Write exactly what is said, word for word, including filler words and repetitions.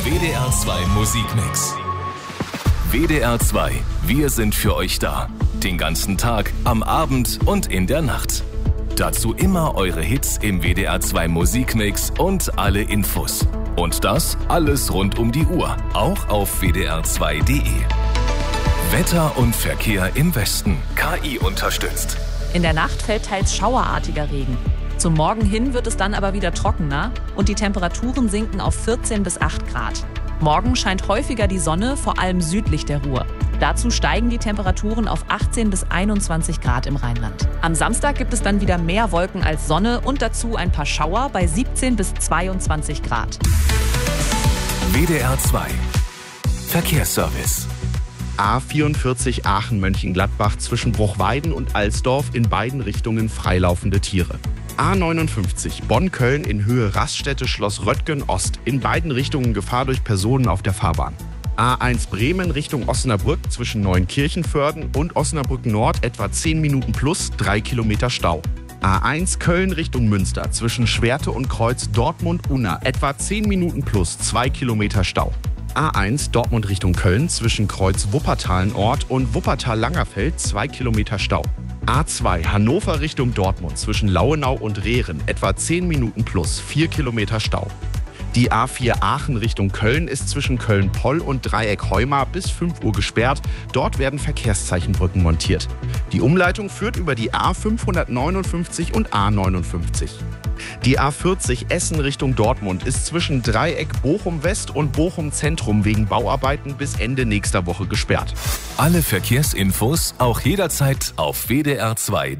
W D R zwei Musikmix. W D R zwei, wir sind für euch da. Den ganzen Tag, am Abend und in der Nacht. Dazu immer eure Hits im W D R zwei Musikmix und alle Infos. Und das alles rund um die Uhr, auch auf W D R zwei Punkt D E. Wetter und Verkehr im Westen, K I unterstützt. In der Nacht fällt teils schauerartiger Regen. Zum Morgen hin wird es dann aber wieder trockener und die Temperaturen sinken auf vierzehn bis acht Grad. Morgen scheint häufiger die Sonne, vor allem südlich der Ruhr. Dazu steigen die Temperaturen auf achtzehn bis einundzwanzig Grad im Rheinland. Am Samstag gibt es dann wieder mehr Wolken als Sonne und dazu ein paar Schauer bei siebzehn bis zweiundzwanzig Grad. W D R zwei Verkehrsservice. A vierundvierzig Aachen-Mönchengladbach zwischen Bruchweiden und Alsdorf, in beiden Richtungen freilaufende Tiere. A neunundfünfzig Bonn-Köln in Höhe Raststätte Schloss Röttgen Ost, in beiden Richtungen Gefahr durch Personen auf der Fahrbahn. A eins Bremen Richtung Osnabrück zwischen Neunkirchenvörden und Osnabrück Nord etwa zehn Minuten plus, drei Kilometer Stau. A eins Köln Richtung Münster zwischen Schwerte und Kreuz Dortmund-Unna etwa zehn Minuten plus, zwei Kilometer Stau. A eins Dortmund Richtung Köln zwischen Kreuz Wuppertal-Nord und Wuppertal-Langerfeld zwei Kilometer Stau. A zwei Hannover Richtung Dortmund zwischen Lauenau und Rehren etwa zehn Minuten plus, vier Kilometer Stau. Die A vier Aachen Richtung Köln ist zwischen Köln-Poll und Dreieck-Heumar bis fünf Uhr gesperrt. Dort werden Verkehrszeichenbrücken montiert. Die Umleitung führt über die A fünfhundertneunundfünfzig und A neunundfünfzig. Die A vierzig Essen Richtung Dortmund ist zwischen Dreieck Bochum-West und Bochum-Zentrum wegen Bauarbeiten bis Ende nächster Woche gesperrt. Alle Verkehrsinfos auch jederzeit auf W D R zwei.